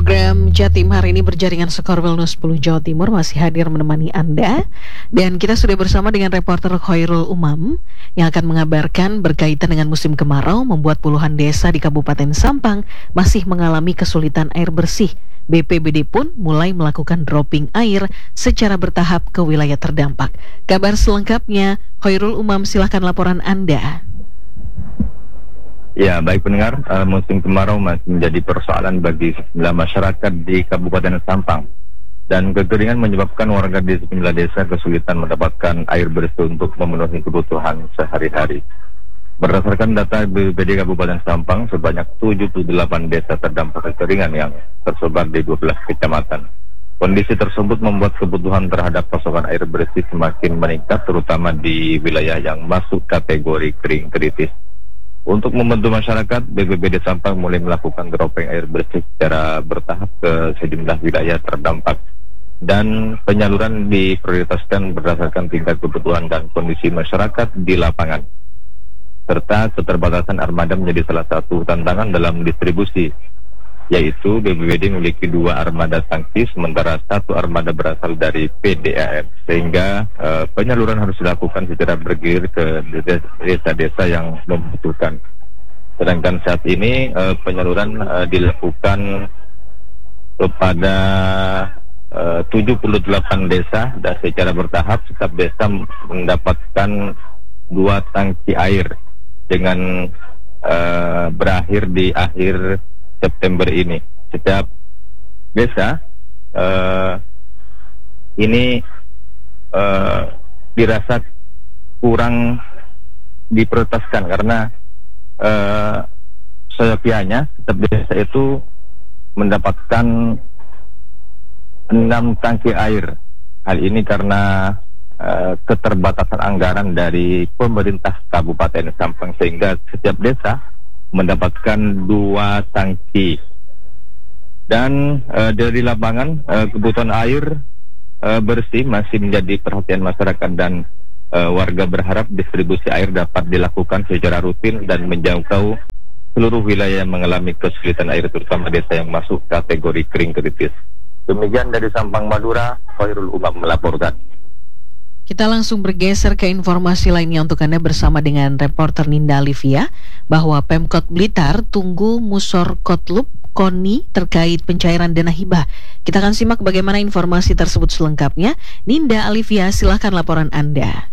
Program Jatim hari ini berjaringan Skor Wellness 10 Jawa Timur masih hadir menemani Anda. Dan kita sudah bersama dengan reporter Khairul Umam yang akan mengabarkan berkaitan dengan musim kemarau membuat puluhan desa di Kabupaten Sampang masih mengalami kesulitan air bersih. BPBD pun mulai melakukan dropping air secara bertahap ke wilayah terdampak. Kabar selengkapnya, Khairul Umam, silahkan laporan Anda. Ya, baik pendengar, musim kemarau masih menjadi persoalan bagi sejumlah masyarakat di Kabupaten Sampang. Dan kekeringan menyebabkan warga di sejumlah desa kesulitan mendapatkan air bersih untuk memenuhi kebutuhan sehari-hari. Berdasarkan data BPBD Kabupaten Sampang, sebanyak 78 desa terdampak kekeringan yang tersebar di 12 kecamatan. Kondisi tersebut membuat kebutuhan terhadap pasokan air bersih semakin meningkat, terutama di wilayah yang masuk kategori kering kritis. Untuk membantu masyarakat, BPBD Sampang mulai melakukan dropping air bersih secara bertahap ke sejumlah wilayah terdampak. Dan penyaluran diprioritaskan berdasarkan tingkat kebutuhan dan kondisi masyarakat di lapangan. Serta keterbatasan armada menjadi salah satu tantangan dalam distribusi, yaitu BPBD memiliki 2 armada tangki, sementara 1 armada berasal dari PDAM, sehingga penyaluran harus dilakukan secara bergilir ke desa-desa yang membutuhkan. Sedangkan saat ini penyaluran dilakukan kepada 78 desa dan secara bertahap setiap desa mendapatkan 2 tangki air dengan berakhir di akhir September ini. Setiap desa ini dirasa kurang diprioritaskan karena seyogianya setiap desa itu mendapatkan 6 tangki air. Hal ini karena keterbatasan anggaran dari pemerintah Kabupaten Sampang, sehingga setiap desa mendapatkan 2 tangki. Dan dari lapangan kebutuhan air bersih masih menjadi perhatian masyarakat, dan warga berharap distribusi air dapat dilakukan secara rutin dan menjangkau seluruh wilayah yang mengalami kesulitan air, terutama desa yang masuk kategori kering kritis. Demikian dari Sampang, Madura, Khairul Umam melaporkan. Kita langsung bergeser ke informasi lainnya untuk Anda bersama dengan reporter Ninda Alivia, bahwa Pemkot Blitar tunggu Musor Kotlub KONI terkait pencairan dana hibah. Kita akan simak bagaimana informasi tersebut selengkapnya. Ninda Alivia, silahkan laporan Anda.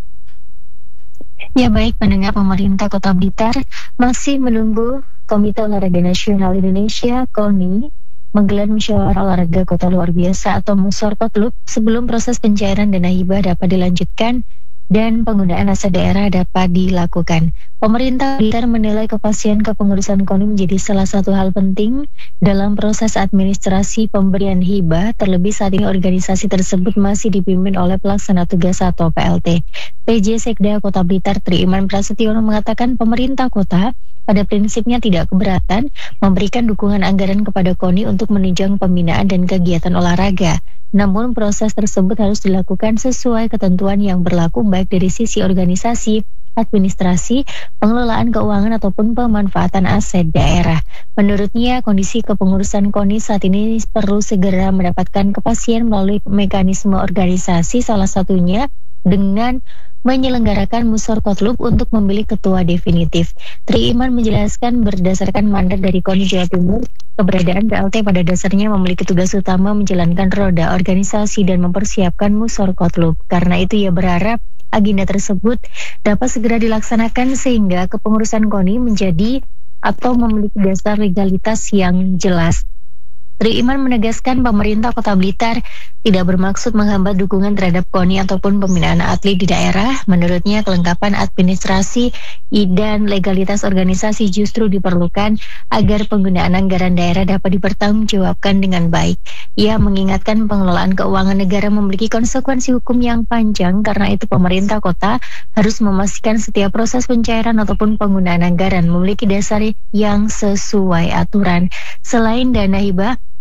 Ya baik pendengar, pemerintah Kota Blitar masih menunggu Komite Olahraga Nasional Indonesia KONI menggelar musyawarah olahraga kota luar biasa atau Musor Kotlub sebelum proses pencairan dana hibah dapat dilanjutkan dan penggunaan aset daerah dapat dilakukan. Pemerintah Blitar menilai kepastian kepengurusan KONI menjadi salah satu hal penting dalam proses administrasi pemberian hibah, terlebih saat ini organisasi tersebut masih dipimpin oleh pelaksana tugas atau PLT. PJ Sekda Kota Blitar Tri Iman Prasetyono mengatakan pemerintah kota pada prinsipnya tidak keberatan memberikan dukungan anggaran kepada KONI untuk menunjang pembinaan dan kegiatan olahraga. Namun proses tersebut harus dilakukan sesuai ketentuan yang berlaku baik dari sisi organisasi, administrasi, pengelolaan keuangan ataupun pemanfaatan aset daerah. Menurutnya, kondisi kepengurusan KONI saat ini perlu segera mendapatkan kepastian melalui mekanisme organisasi, salah satunya dengan menyelenggarakan Musor Kotlub untuk memilih ketua definitif. Tri Iman menjelaskan berdasarkan mandat dari KONI Jawa Timur, keberadaan PLT pada dasarnya memiliki tugas utama menjalankan roda organisasi dan mempersiapkan Musor Kotlub. Karena itu ia berharap agenda tersebut dapat segera dilaksanakan sehingga kepengurusan KONI menjadi atau memiliki dasar legalitas yang jelas. Tri Iman menegaskan pemerintah Kota Blitar tidak bermaksud menghambat dukungan terhadap KONI ataupun pembinaan atlet di daerah. Menurutnya kelengkapan administrasi dan legalitas organisasi justru diperlukan agar penggunaan anggaran daerah dapat dipertanggungjawabkan dengan baik. Ia mengingatkan pengelolaan keuangan negara memiliki konsekuensi hukum yang panjang, karena itu pemerintah kota harus memastikan setiap proses pencairan ataupun penggunaan anggaran memiliki dasar yang sesuai aturan. Selain dana hibah,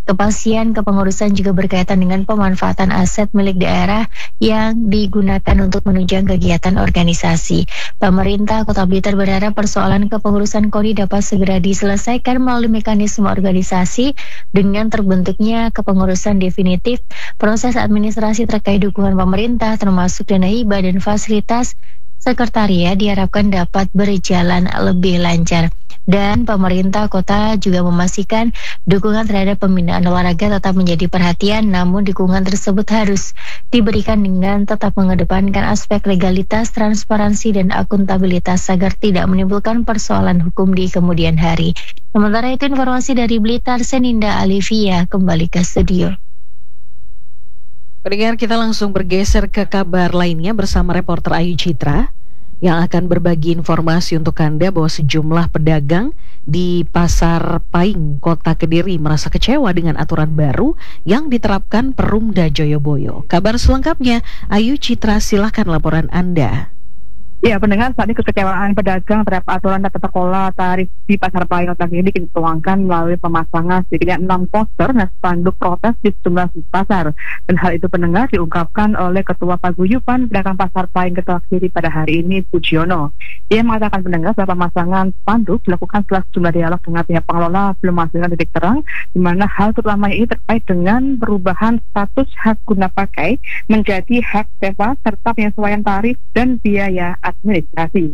Kepastian kepengurusan juga berkaitan dengan pemanfaatan aset milik daerah yang digunakan untuk menunjang kegiatan organisasi. Pemerintah Kota Blitar berharap persoalan kepengurusan KONI dapat segera diselesaikan melalui mekanisme organisasi dengan terbentuknya kepengurusan definitif. Proses administrasi terkait dukungan pemerintah termasuk dana hibah dan fasilitas sekretariat diharapkan dapat berjalan lebih lancar. Dan pemerintah kota juga memastikan dukungan terhadap pembinaan olahraga tetap menjadi perhatian, namun dukungan tersebut harus diberikan dengan tetap mengedepankan aspek legalitas, transparansi, dan akuntabilitas agar tidak menimbulkan persoalan hukum di kemudian hari. Sementara itu informasi dari Blitar, Seninda Alivia kembali ke studio. Pendengar, kita langsung bergeser ke kabar lainnya bersama reporter Ayu Citra yang akan berbagi informasi untuk Anda bahwa sejumlah pedagang di Pasar Paing, Kota Kediri merasa kecewa dengan aturan baru yang diterapkan Perumda Joyoboyo. Kabar selengkapnya, Ayu Citra, silahkan laporan Anda. Ya, pendengar, saat ini kekecewaan pedagang terhadap aturan tata kelola tarif di Pasar Paing Kota Kediri dituangkan melalui pemasangan sedikitnya 6 poster dan spanduk protes di sejumlah pasar. Dan hal itu, pendengar, diungkapkan oleh Ketua Paguyuban Pedagang Pasar Paing Kota Kediri pada hari ini, Pujiono. Ia mengatakan, pendengar, bahwa pemasangan spanduk dilakukan setelah sejumlah dialog dengan pihak pengelola belum menghasilkan titik terang, di mana hal terutamanya ini terkait dengan perubahan status hak guna pakai menjadi hak sewa serta penyesuaian tarif dan biaya administrasi.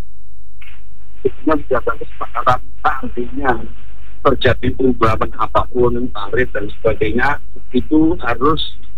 Menjaga kesepakatan nantinya terjadi perubahan apapun tarif dan sebagainya, itu harus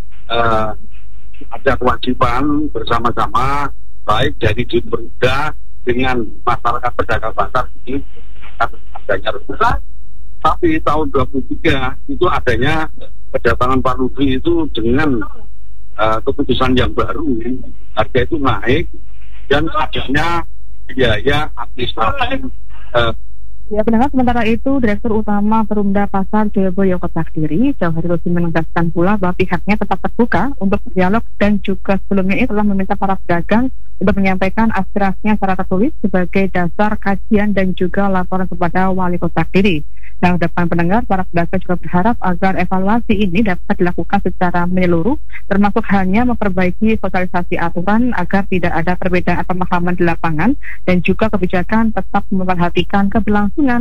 ada kewajiban bersama-sama, baik dari Perumda dengan masyarakat pedagang pasar ini adanya rendah. Tapi tahun 2023 itu adanya kedatangan Pak Lutfi itu dengan keputusan yang baru, harga itu naik dan adanya biaya administrasi. Ya, pendengar, sementara itu Direktur Utama Perumda Pasar Joyoboyo Kota Kediri, Jauhari Rusdi, menegaskan pula bahwa pihaknya tetap terbuka untuk berdialog dan juga sebelumnya ini telah meminta para pedagang untuk menyampaikan aspirasinya secara tertulis sebagai dasar kajian dan juga laporan kepada Wali Kota Kediri. Dan depan pendengar, para pedagang juga berharap agar evaluasi ini dapat dilakukan secara menyeluruh, termasuk hanya memperbaiki sosialisasi aturan agar tidak ada perbedaan pemahaman di lapangan dan juga kebijakan tetap memperhatikan keberlangsungan